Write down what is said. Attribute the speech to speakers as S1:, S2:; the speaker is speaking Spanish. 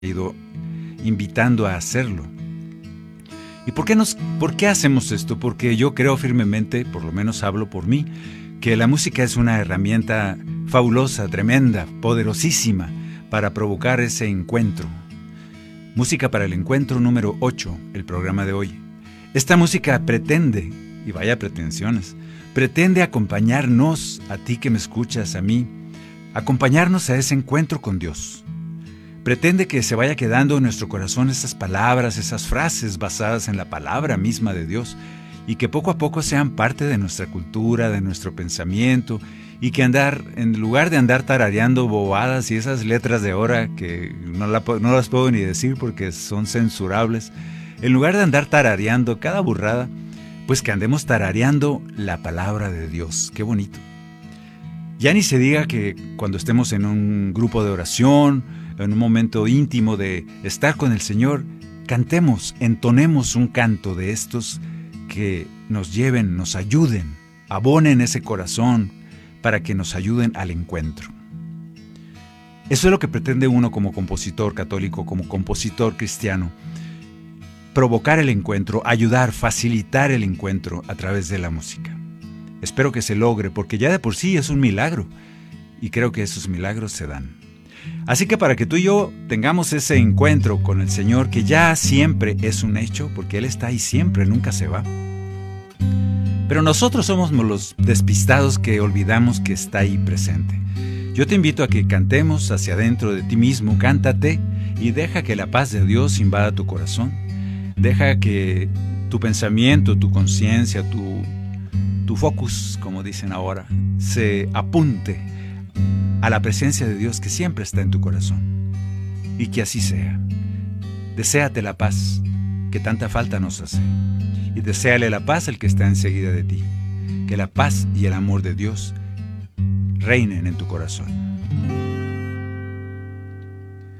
S1: ido invitando a hacerlo. ¿Y por qué hacemos esto? Porque yo creo firmemente, por lo menos hablo por mí, que la música es una herramienta fabulosa, tremenda, poderosísima para provocar ese encuentro. Música para el encuentro número 8, el programa de hoy. Esta música pretende, y vaya pretensiones, pretende acompañarnos, a ti que me escuchas, a mí, acompañarnos a ese encuentro con Dios. Pretende que se vaya quedando en nuestro corazón esas palabras, esas frases basadas en la palabra misma de Dios y que poco a poco sean parte de nuestra cultura, de nuestro pensamiento y que en lugar de andar tarareando bobadas y esas letras de hora que no las puedo ni decir porque son censurables, en lugar de andar tarareando cada burrada, pues que andemos tarareando la palabra de Dios. ¡Qué bonito! Ya ni se diga que cuando estemos en un grupo de oración, en un momento íntimo de estar con el Señor, cantemos, entonemos un canto de estos que nos lleven, nos ayuden, abonen ese corazón para que nos ayuden al encuentro. Eso es lo que pretende uno como compositor católico, como compositor cristiano, provocar el encuentro, ayudar, facilitar el encuentro a través de la música. Espero que se logre, porque ya de por sí es un milagro, y creo que esos milagros se dan. Así que para que tú y yo tengamos ese encuentro con el Señor, que ya siempre es un hecho, porque Él está ahí siempre, nunca se va. Pero nosotros somos los despistados que olvidamos que está ahí presente. Yo te invito a que cantemos hacia adentro de ti mismo, cántate y deja que la paz de Dios invada tu corazón. Deja que tu pensamiento, tu conciencia, tu focus, como dicen ahora, se apunte a la presencia de Dios que siempre está en tu corazón. Y que así sea. Deséate la paz que tanta falta nos hace. Y deséale la paz al que está enseguida de ti. Que la paz y el amor de Dios reinen en tu corazón.